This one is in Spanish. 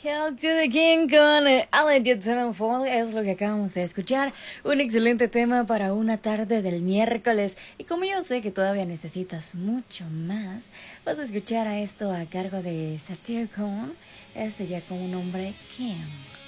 Hail to the King con Alleged Sevenfold es lo que acabamos de escuchar. Un excelente tema para una tarde del miércoles. Y como yo sé que todavía necesitas mucho más, vas a escuchar a esto a cargo de Satyr Cohen. Este ya con un nombre Kim.